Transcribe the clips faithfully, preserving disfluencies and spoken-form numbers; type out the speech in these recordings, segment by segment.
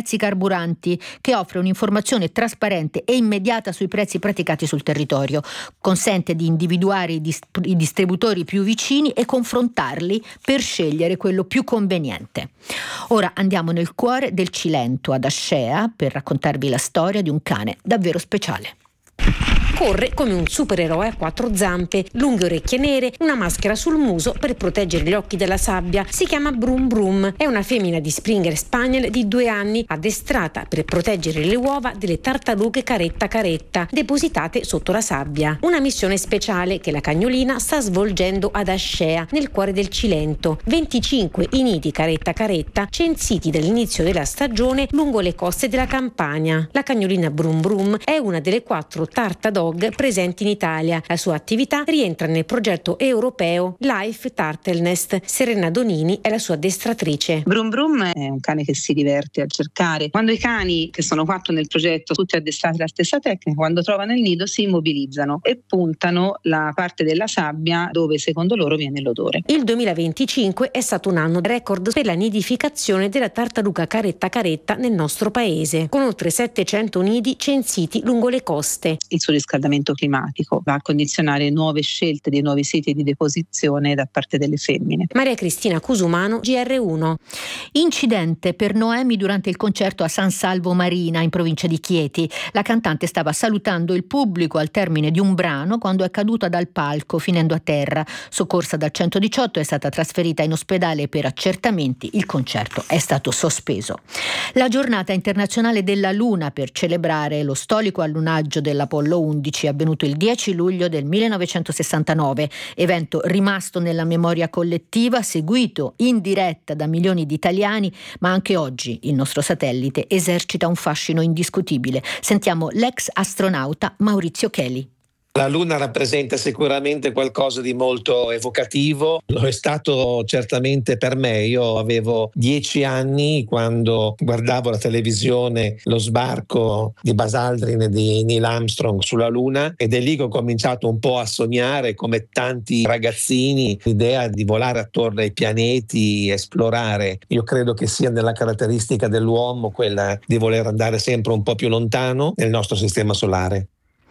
Prezzi Carburanti, che offre un'informazione trasparente e immediata sui prezzi praticati sul territorio. Consente di individuare i, dist- i distributori più vicini e confrontarli per scegliere quello più conveniente. Ora andiamo nel cuore del Cilento, ad Ascea, per raccontarvi la storia di un cane davvero speciale. Corre come un supereroe a quattro zampe, lunghe orecchie nere, una maschera sul muso per proteggere gli occhi dalla sabbia. Si chiama Brum Brum, è una femmina di Springer Spaniel di due anni, addestrata per proteggere le uova delle tartarughe caretta caretta, depositate sotto la sabbia. Una missione speciale che la cagnolina sta svolgendo ad Ascea, nel cuore del Cilento. venticinque i nidi caretta caretta, censiti dall'inizio della stagione lungo le coste della Campania. La cagnolina Brum Brum è una delle quattro tartadog presenti in Italia. La sua attività rientra nel progetto europeo Life Turtle Nest. Serena Donini è la sua addestratrice. Brum Brum è un cane che si diverte a cercare. Quando i cani, che sono quattro nel progetto, tutti addestrati alla stessa tecnica, quando trovano il nido si immobilizzano e puntano la parte della sabbia dove secondo loro viene l'odore. Il duemilaventicinque è stato un anno record per la nidificazione della tartaruga caretta caretta nel nostro paese, con oltre settecento nidi censiti lungo le coste. Il suo riscaldamento climatico va a condizionare nuove scelte di nuovi siti di deposizione da parte delle femmine. Maria Cristina Cusumano, G R uno. Incidente per Noemi durante il concerto a San Salvo Marina, in provincia di Chieti. La cantante stava salutando il pubblico al termine di un brano quando è caduta dal palco, finendo a terra. Soccorsa dal centodiciotto, è stata trasferita in ospedale per accertamenti. Il concerto è stato sospeso. La giornata internazionale della Luna, per celebrare lo storico allunaggio dell'Apollo undici, è avvenuto il dieci luglio del millenovecentosessantanove, evento rimasto nella memoria collettiva, seguito in diretta da milioni di italiani, ma anche oggi il nostro satellite esercita un fascino indiscutibile. Sentiamo l'ex astronauta Maurizio Cheli. La Luna rappresenta sicuramente qualcosa di molto evocativo, lo è stato certamente per me. Io avevo dieci anni quando guardavo la televisione lo sbarco di Buzz Aldrin e di Neil Armstrong sulla Luna, ed è lì che ho cominciato un po' a sognare, come tanti ragazzini, l'idea di volare attorno ai pianeti, esplorare. Io credo che sia nella caratteristica dell'uomo quella di voler andare sempre un po' più lontano nel nostro sistema solare.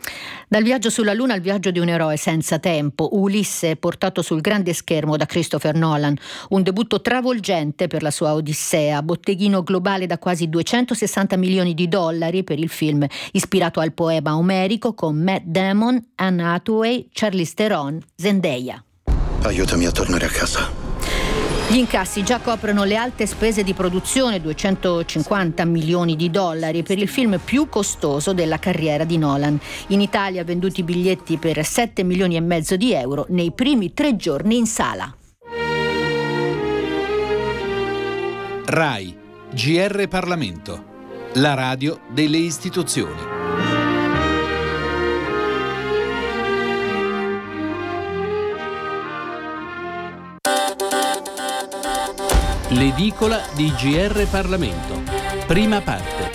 Dal viaggio sulla Luna al viaggio di un eroe senza tempo, Ulisse, portato sul grande schermo da Christopher Nolan, un debutto travolgente per la sua Odissea, botteghino globale da quasi duecentosessanta milioni di dollari per il film ispirato al poema omerico, con Matt Damon, Anne Hathaway, Charlize Theron, Zendaya. Aiutami a tornare a casa. Gli incassi già coprono le alte spese di produzione, duecentocinquanta milioni di dollari, per il film più costoso della carriera di Nolan. In Italia venduti biglietti per sette milioni e mezzo di euro nei primi tre giorni in sala. RAI, G R Parlamento, la radio delle istituzioni. L'edicola di G R Parlamento. Prima parte.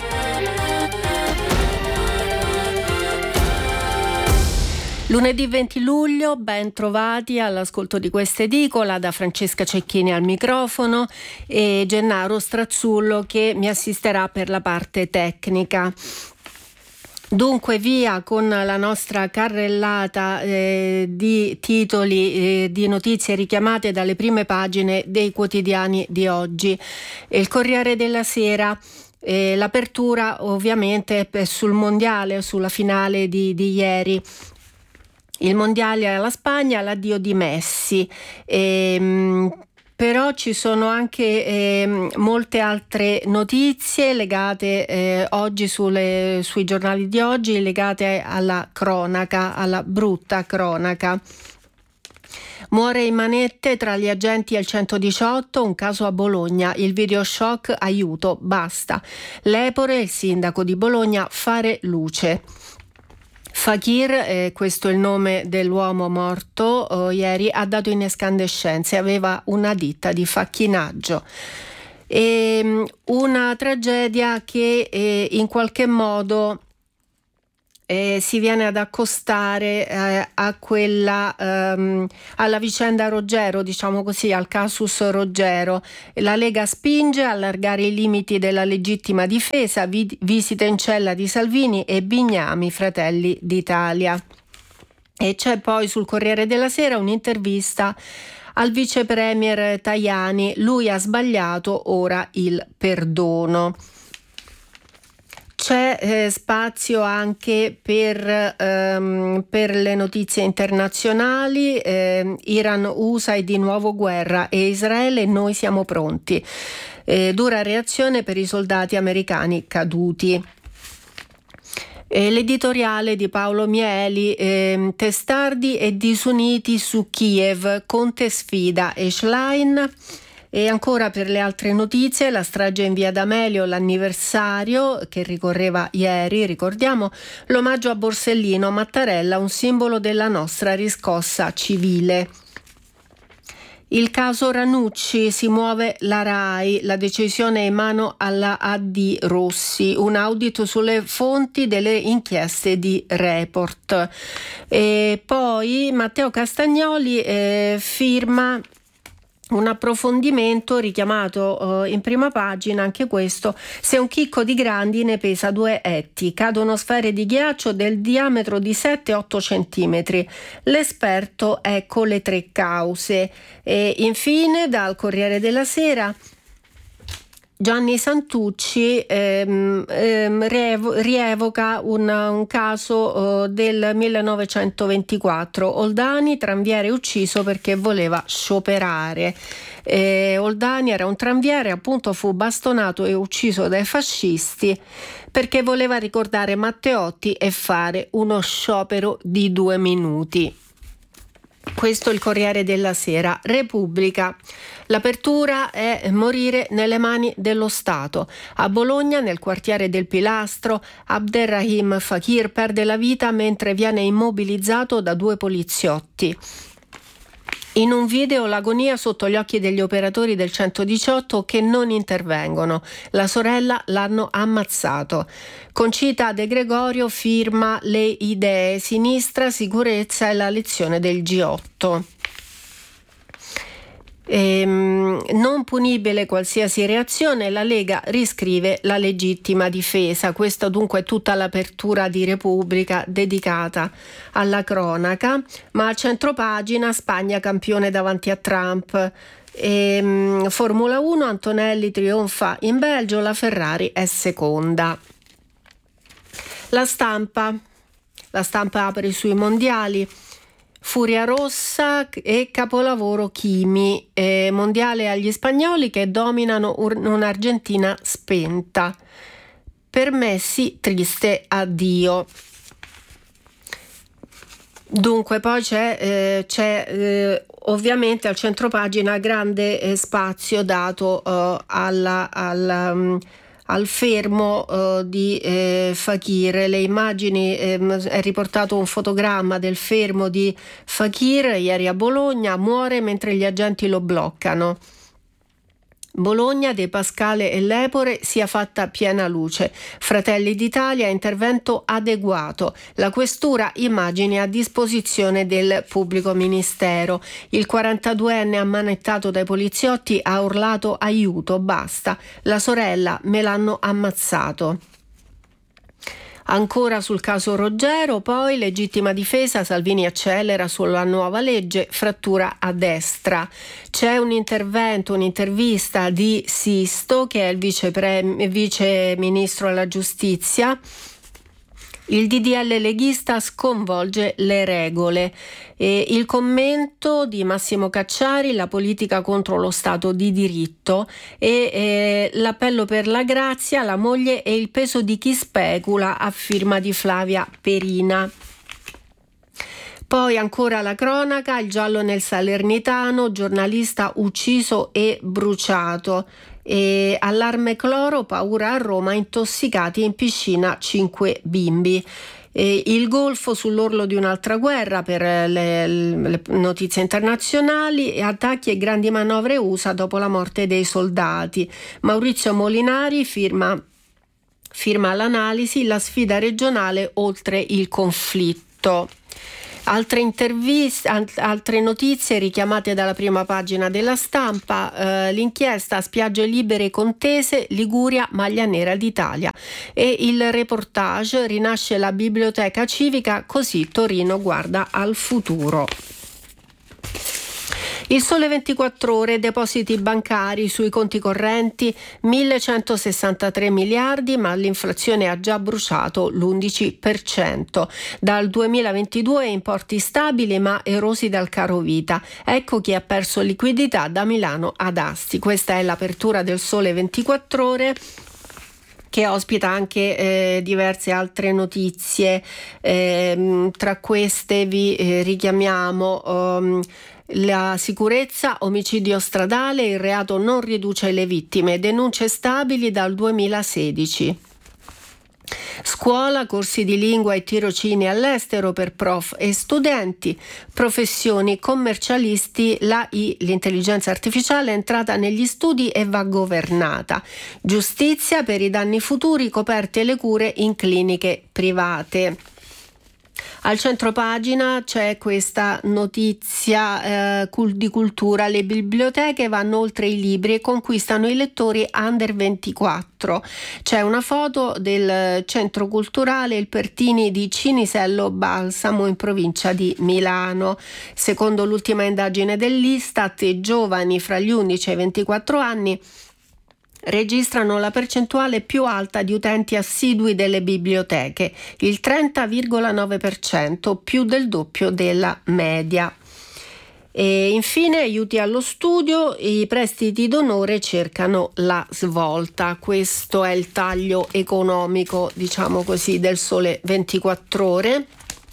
Lunedì venti luglio, ben trovati all'ascolto di questa edicola, da Francesca Cecchini al microfono e Gennaro Strazzullo che mi assisterà per la parte tecnica. Dunque via con la nostra carrellata eh, di titoli eh, di notizie richiamate dalle prime pagine dei quotidiani di oggi. Il Corriere della Sera, eh, l'apertura ovviamente è sul mondiale, sulla finale di, di ieri. Il mondiale alla Spagna, l'addio di Messi. Ehm, Però ci sono anche eh, molte altre notizie legate eh, oggi sulle, sui giornali di oggi, legate alla cronaca, alla brutta cronaca. Muore in manette tra gli agenti al centodiciotto, un caso a Bologna, il video shock, aiuto, basta. Lepore, il sindaco di Bologna, fare luce. Fakir, eh, questo è il nome dell'uomo morto oh, ieri, ha dato in escandescenze, aveva una ditta di facchinaggio. E, una tragedia che eh, in qualche modo Eh, si viene ad accostare eh, a quella ehm, alla vicenda Roggero, diciamo così, al casus Roggero. La Lega spinge a allargare i limiti della legittima difesa, vi- visita in cella di Salvini e Bignami, Fratelli d'Italia. E c'è poi sul Corriere della Sera un'intervista al vice premier Tajani, lui ha sbagliato, ora il perdono. C'è eh, spazio anche per, ehm, per le notizie internazionali. eh, Iran, U S A e di nuovo guerra, e Israele, noi siamo pronti. Eh, dura reazione per i soldati americani caduti. Eh, l'editoriale di Paolo Mieli, eh, testardi e disuniti su Kiev, Conte sfida e Schlein. E ancora per le altre notizie, la strage in via D'Amelio, l'anniversario che ricorreva ieri, ricordiamo, l'omaggio a Borsellino, Mattarella, un simbolo della nostra riscossa civile. Il caso Ranucci, si muove la RAI, la decisione è in mano alla A D Rossi, un audit sulle fonti delle inchieste di Report. E poi Matteo Castagnoli eh, firma un approfondimento richiamato eh, in prima pagina, anche questo: se un chicco di grandine pesa due etti, cadono sfere di ghiaccio del diametro di sette otto centimetri. L'esperto, ecco le tre cause. E infine dal Corriere della Sera Gianni Santucci ehm, ehm, rievo- rievoca un, un caso eh, del millenovecentoventiquattro. Oldani, tranviere ucciso perché voleva scioperare. Eh, Oldani era un tranviere, appunto fu bastonato e ucciso dai fascisti perché voleva ricordare Matteotti e fare uno sciopero di due minuti. Questo è il Corriere della Sera. Repubblica. L'apertura è morire nelle mani dello Stato. A Bologna, nel quartiere del Pilastro, Abderrahim Fakir perde la vita mentre viene immobilizzato da due poliziotti. In un video l'agonia sotto gli occhi degli operatori del centodiciotto che non intervengono. La sorella l'hanno ammazzato. Concita De Gregorio firma le idee, sinistra, sicurezza e la lezione del G otto. Ehm, non punibile qualsiasi reazione, la Lega riscrive la legittima difesa. Questa dunque è tutta l'apertura di Repubblica dedicata alla cronaca, ma a centropagina Spagna campione davanti a Trump. Ehm, Formula uno, Antonelli trionfa in Belgio, la Ferrari è seconda. La stampa, la stampa apre sui mondiali. Furia rossa e capolavoro Kimi, eh, mondiale agli spagnoli che dominano un'Argentina spenta. Per Messi triste addio. Dunque poi c'è, eh, c'è eh, ovviamente al centropagina grande eh, spazio dato eh, alla, alla um, al fermo uh, di eh, Fakir. Le immagini, ehm, è riportato un fotogramma del fermo di Fakir ieri a Bologna, muore mentre gli agenti lo bloccano. Bologna, De Pascale e Lepore sia fatta piena luce. Fratelli d'Italia, intervento adeguato. La questura, immagini a disposizione del pubblico ministero. Il quarantaduenne ammanettato dai poliziotti ha urlato aiuto, basta. La sorella, me l'hanno ammazzato. Ancora sul caso Roggero, poi legittima difesa, Salvini accelera sulla nuova legge, frattura a destra. C'è un intervento, un'intervista di Sisto, che è il vice, pre, vice ministro alla giustizia. Il D D L leghista sconvolge le regole. E il commento di Massimo Cacciari, la politica contro lo Stato di diritto, e eh, l'appello per la grazia, la moglie e il peso di chi specula, a firma di Flavia Perina. Poi ancora la cronaca, il giallo nel Salernitano, giornalista ucciso e bruciato. E allarme cloro, paura a Roma, intossicati in piscina cinque bimbi. E il Golfo sull'orlo di un'altra guerra per le, le notizie internazionali, e attacchi e grandi manovre U S A dopo la morte dei soldati. Maurizio Molinari firma Firma l'analisi, la sfida regionale oltre il conflitto. Altre interviste, altre notizie richiamate dalla prima pagina della Stampa, eh, l'inchiesta Spiagge libere contese, Liguria, maglia nera d'Italia, e il reportage Rinasce la biblioteca civica, così Torino guarda al futuro. Il Sole ventiquattro Ore, depositi bancari sui conti correnti millecentosessantatré miliardi, ma l'inflazione ha già bruciato l'undici per cento. Dal duemilaventidue importi stabili ma erosi dal caro vita. Ecco chi ha perso liquidità da Milano ad Asti. Questa è l'apertura del Sole ventiquattro Ore, che ospita anche eh, diverse altre notizie. Eh, tra queste vi eh, richiamiamo um, la sicurezza, omicidio stradale, il reato non riduce le vittime, denunce stabili dal duemilasedici. Scuola, corsi di lingua e tirocini all'estero per prof e studenti, professioni, commercialisti, l'A I, l'intelligenza artificiale è entrata negli studi e va governata. Giustizia, per i danni futuri coperte le cure in cliniche private. Al centro pagina c'è questa notizia eh, di cultura: le biblioteche vanno oltre i libri e conquistano i lettori under ventiquattro. C'è una foto del centro culturale Il Pertini di Cinisello Balsamo in provincia di Milano. Secondo l'ultima indagine dell'Istat, i giovani fra gli undici e i ventiquattro anni registrano la percentuale più alta di utenti assidui delle biblioteche, il trenta virgola nove per cento, più del doppio della media. E infine aiuti allo studio, i prestiti d'onore cercano la svolta. Questo è il taglio economico, diciamo così, del Sole ventiquattro Ore.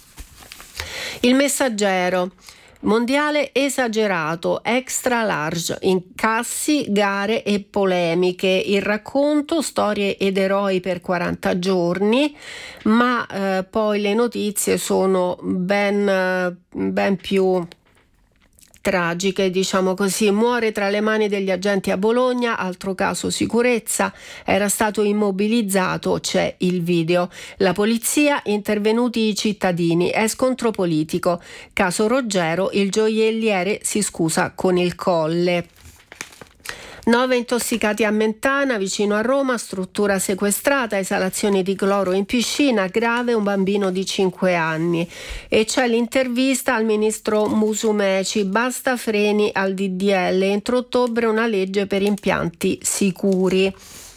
Il Messaggero. Mondiale esagerato, extra large, incassi, gare e polemiche. Il racconto, storie ed eroi per quaranta giorni, ma eh, poi le notizie sono ben, ben più tragiche, diciamo così. Muore tra le mani degli agenti a Bologna, altro caso sicurezza, era stato immobilizzato, c'è il video. La polizia, intervenuti i cittadini, è scontro politico. Caso Roggero, il gioielliere si scusa con il Colle. Nove intossicati a Mentana, vicino a Roma, struttura sequestrata, esalazioni di cloro in piscina, grave un bambino di cinque anni. E c'è l'intervista al ministro Musumeci, basta freni al D D L, entro ottobre una legge per impianti sicuri.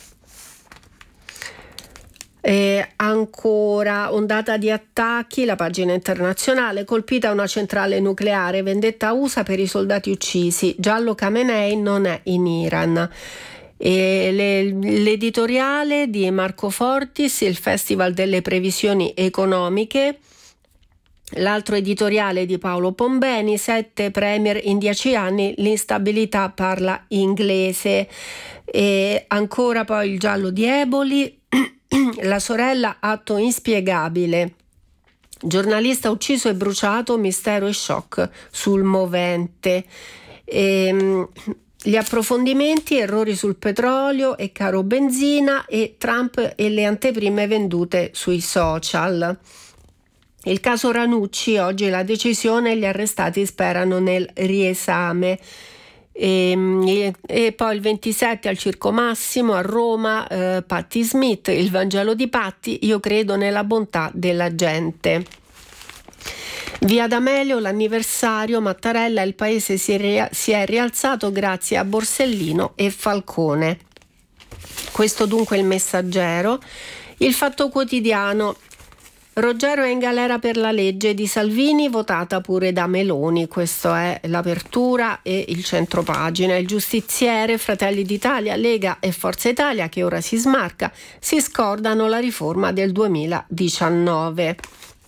E ancora ondata di attacchi, la pagina internazionale, colpita una centrale nucleare, vendetta U S A per i soldati uccisi, giallo Khamenei non è in Iran. E le, l'editoriale di Marco Fortis, il Festival delle previsioni economiche. L'altro editoriale di Paolo Pombeni, sette premier in dieci anni, l'instabilità parla inglese. E ancora poi il giallo di Eboli, la sorella atto inspiegabile, giornalista ucciso e bruciato, mistero e shock sul Movente. E, gli approfondimenti, errori sul petrolio e caro benzina, e Trump e le anteprime vendute sui social. Il caso Ranucci, oggi la decisione, gli arrestati sperano nel riesame. E, e poi il ventisette al Circo Massimo a Roma, eh, Patti Smith, il Vangelo di Patti, io credo nella bontà della gente. Via D'Amelio, l'anniversario, Mattarella, il paese si è, ria- si è rialzato grazie a Borsellino e Falcone. Questo dunque il Messaggero. Il Fatto Quotidiano. Roggero è in galera per la legge di Salvini, votata pure da Meloni. Questa è l'apertura e il centropagina. Il Giustiziere, Fratelli d'Italia, Lega e Forza Italia, che ora si smarca, si scordano la riforma del duemiladiciannove.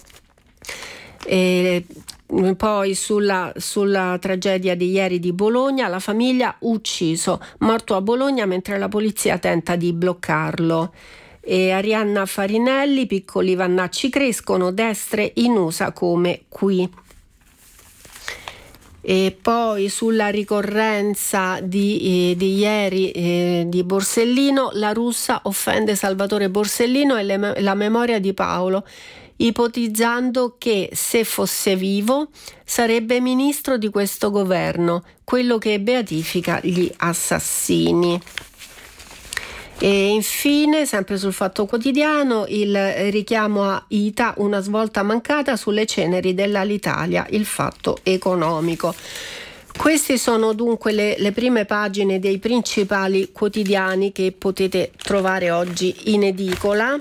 E poi sulla, sulla tragedia di ieri di Bologna, la famiglia ucciso, morto a Bologna mentre la polizia tenta di bloccarlo. E Arianna Farinelli, piccoli vannacci crescono, destre in U S A come qui. E poi sulla ricorrenza di, eh, di ieri eh, di Borsellino, la russa offende Salvatore Borsellino e le, la memoria di Paolo, ipotizzando che se fosse vivo sarebbe ministro di questo governo, quello che beatifica gli assassini. E infine, sempre sul Fatto Quotidiano, il richiamo a Ita, una svolta mancata sulle ceneri dell'Alitalia, il fatto economico. Queste sono dunque le, le prime pagine dei principali quotidiani che potete trovare oggi in edicola.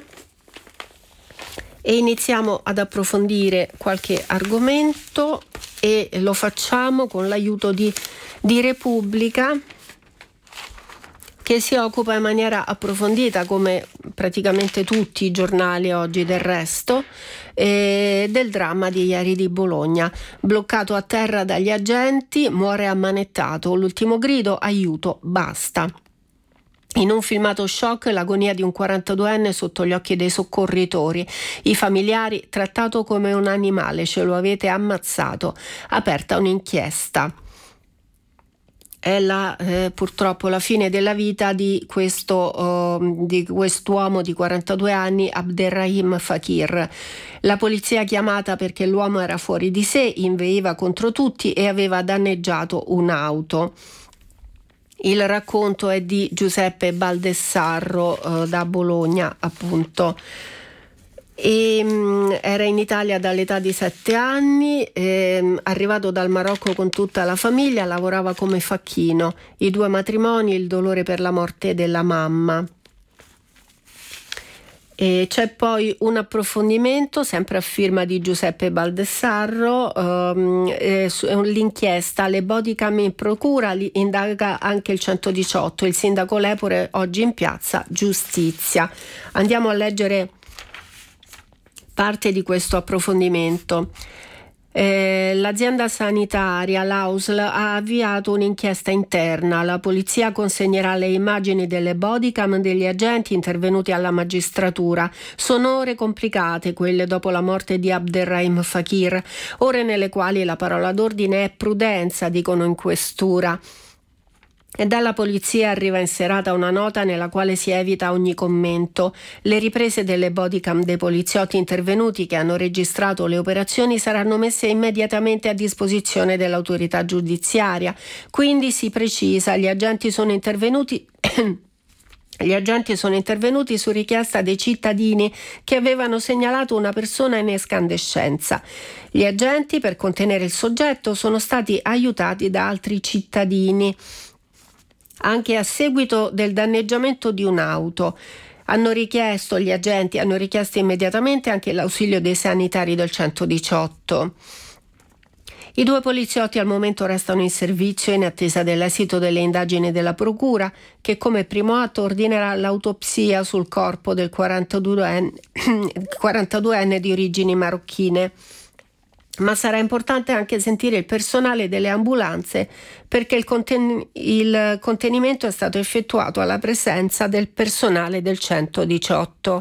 E iniziamo ad approfondire qualche argomento e lo facciamo con l'aiuto di, di Repubblica, che si occupa in maniera approfondita, come praticamente tutti i giornali oggi del resto, eh, del dramma di ieri di Bologna. Bloccato a terra dagli agenti, muore ammanettato, l'ultimo grido, aiuto, basta. In un filmato shock, l'agonia di un quarantaduenne sotto gli occhi dei soccorritori. I familiari, trattato come un animale, ce lo avete ammazzato. Aperta un'inchiesta. È la, eh, purtroppo la fine della vita di questo uh, di quest'uomo di quarantadue anni, Abderrahim Fakir. La polizia chiamata perché l'uomo era fuori di sé, inveiva contro tutti e aveva danneggiato un'auto. Il racconto è di Giuseppe Baldessarro uh, da Bologna, appunto. E, mh, era in Italia dall'età di sette anni, ehm, arrivato dal Marocco con tutta la famiglia, lavorava come facchino. I due matrimoni, il dolore per la morte della mamma. E c'è poi un approfondimento sempre a firma di Giuseppe Baldessarro, um, eh, l'inchiesta le bodycam in procura, li indaga anche il centodiciotto, il sindaco Lepore oggi in piazza, giustizia. Andiamo a leggere parte di questo approfondimento. Eh, l'azienda sanitaria, l'A U S L, ha avviato un'inchiesta interna. La polizia consegnerà le immagini delle bodycam degli agenti intervenuti alla magistratura. Sono ore complicate quelle dopo la morte di Abderrahim Fakir, ore nelle quali la parola d'ordine è prudenza, dicono in questura. E dalla polizia arriva in serata una nota nella quale si evita ogni commento. Le riprese delle bodycam dei poliziotti intervenuti che hanno registrato le operazioni saranno messe immediatamente a disposizione dell'autorità giudiziaria. Quindi si precisa, gli agenti sono intervenuti Gli agenti sono intervenuti su richiesta dei cittadini che avevano segnalato una persona in escandescenza. Gli agenti, per contenere il soggetto, sono stati aiutati da altri cittadini. Anche a seguito del danneggiamento di un'auto. Hanno richiesto, gli agenti hanno richiesto immediatamente anche l'ausilio dei sanitari del centodiciotto. I due poliziotti al momento restano in servizio in attesa dell'esito delle indagini della procura, che come primo atto ordinerà l'autopsia sul corpo del quarantaduenne, quarantaduenne di origini marocchine. Ma sarà importante anche sentire il personale delle ambulanze, perché il, conten- il contenimento è stato effettuato alla presenza del personale del centodiciotto.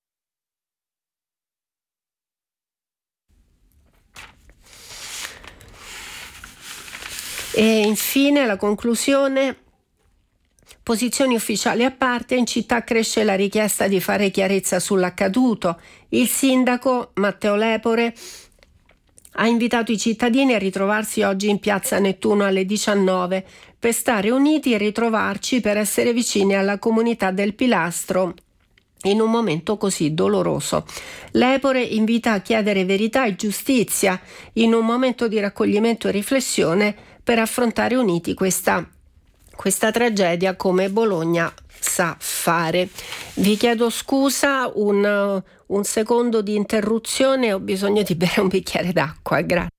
E infine la conclusione. Posizioni ufficiali a parte, in città cresce la richiesta di fare chiarezza sull'accaduto. Il sindaco Matteo Lepore ha invitato i cittadini a ritrovarsi oggi in piazza Nettuno alle diciannove per stare uniti e ritrovarci per essere vicini alla comunità del Pilastro in un momento così doloroso. Lepore invita a chiedere verità e giustizia in un momento di raccoglimento e riflessione per affrontare uniti questa, questa tragedia come Bologna sa fare. Vi chiedo scusa, un, un secondo di interruzione, ho bisogno di bere un bicchiere d'acqua, grazie.